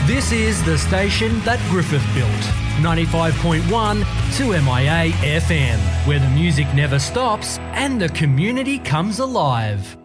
This is the station that Griffith built. 95.1 2MIA FM, where the music never stops and the community comes alive.